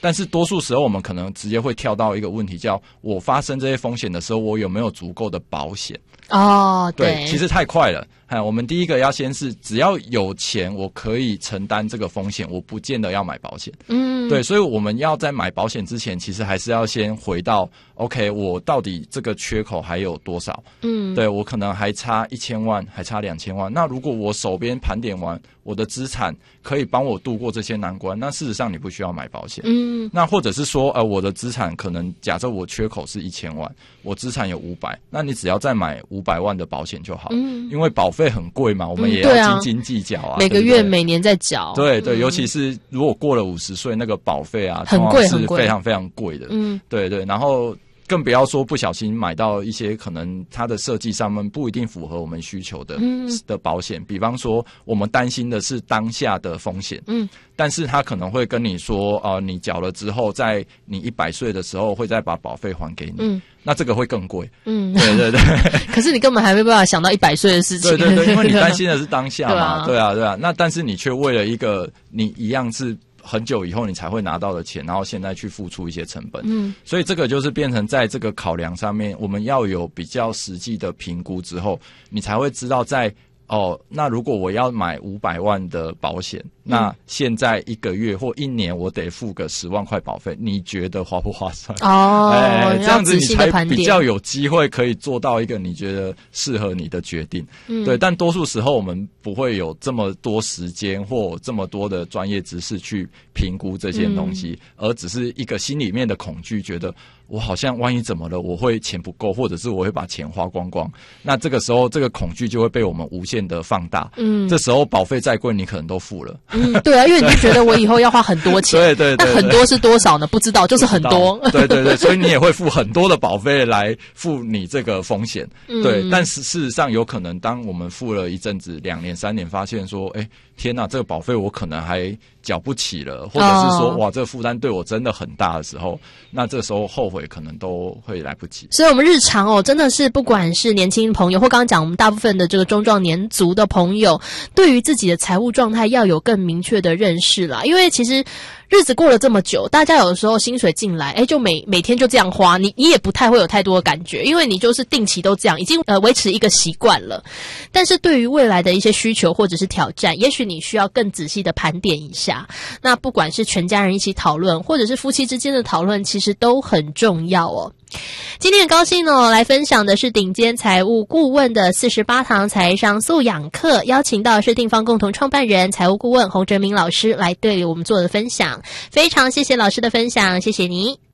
但是多数时候我们可能直接会跳到一个问题，叫我发生这些风险的时候，我有没有足够的保险？ 哦， 对，其实太快了。我们第一个要先是只要有钱，我可以承担这个风险，我不见得要买保险。对，所以我们要在买保险之前，其实还是要先回到 OK， 我到底这个缺口还有多少？对，我可能还差1000万，还差2000万。那如果我手边盘点完我的资产可以帮我度过这些难关，那事实上你不需要买保险。那或者是说我的资产可能假设我缺口是1000万，我资产有500，那你只要再买500万的保险就好。因为保费很贵嘛，我们也要斤斤计较啊， 每个月每年在缴。 对对，尤其是如果过了50岁，那个保费啊， 很贵， 是非常非常贵的。对对，然后更不要说不小心买到一些可能它的设计上面不一定符合我们需求的保险，比方说我们担心的是当下的风险，但是他可能会跟你说你缴了之后，在你100岁的时候会再把保费还给你，那这个会更贵。对对对。 可是你根本还没办法想到100岁的事情。 对对对，因为你担心的是当下嘛。对啊对啊，那但是你却为了一个你一样是很久以后你才会拿到的钱，然后现在去付出一些成本。所以这个就是变成在这个考量上面，我们要有比较实际的评估之后，你才会知道那如果我要买500万的保险，那现在1个月或1年我得付个10万块保费，你觉得划不划算？这样子你才比较有机会可以做到一个你觉得适合你的决定。对，但多数时候我们不会有这么多时间或这么多的专业知识去评估这些东西，而只是一个心里面的恐惧，觉得我好像万一怎么了，我会钱不够，或者是我会把钱花光光。那这个时候这个恐惧就会被我们无限的放大。这时候保费再贵你可能都付了。 对啊，因为你就觉得我以后要花很多钱。 对对对， 那很多是多少呢？不知道，就是很多。 对对对，所以你也会付很多的保费来付你这个风险。对，但事实上有可能当我们付了一阵子2年3年，发现说天哪，这个保费我可能还缴不起了，或者是说哇，这个负担对我真的很大的时候，那这时候后悔可能都会来不及。 所以我们日常真的是不管是年轻朋友或刚刚讲我们大部分的这个中壮年族的朋友，对于自己的财务状态要有更明确的认识啦。因为其实日子过了这么久，大家有的时候薪水进来就每天就这样花，你也不太会有太多的感觉，因为你就是定期都这样，已经维持一个习惯了。但是对于未来的一些需求或者是挑战，也许你需要更仔细的盘点一下。那不管是全家人一起讨论，或者是夫妻之间的讨论，其实都很重要哦。今天很高兴来分享的是顶尖财务顾问的48堂财商素养课，邀请到的是定方共同创办人财务顾问洪哲明老师来对我们做的分享。非常谢谢老师的分享，谢谢你。